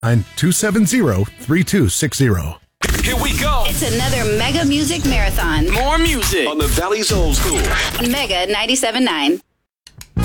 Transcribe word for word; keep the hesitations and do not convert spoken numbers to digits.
nine, two seven zero, three two six zero. Here we go. It's another Mega Music Marathon. More music on the Valley's Old School. Mega ninety-seven point nine.